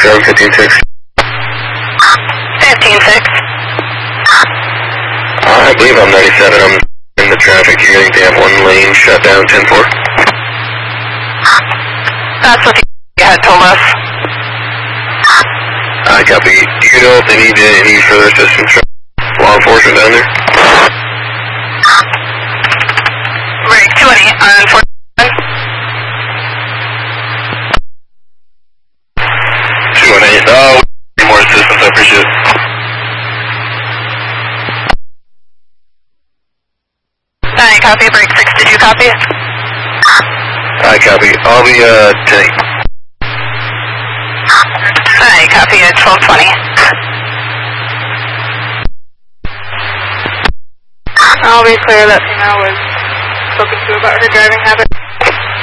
7, 15-6. 15-6. I believe I'm 97. I'm in the traffic here. I think they have one lane shut down, 10-4. That's what you had told us. I copy. Do you know if they need any further assistance from law enforcement down there? Break 20 on 47. 218. Oh, we need more assistance. I appreciate it. I copy. Break 6. Did you copy? I copy. I'll be 10. I copy at 12:20. I'll be clear that female was spoken to about her driving habits.